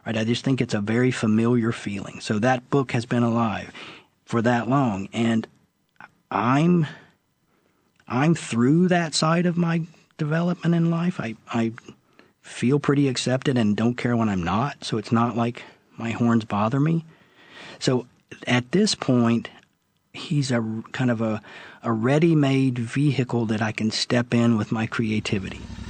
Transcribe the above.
right? I just think it's a very familiar feeling. So that book has been alive for that long, and I'm through that side of my development in life. I feel pretty accepted and don't care when I'm not, so it's not like my horns bother me. So at this point, he's a kind of a ready-made vehicle that I can step in with my creativity.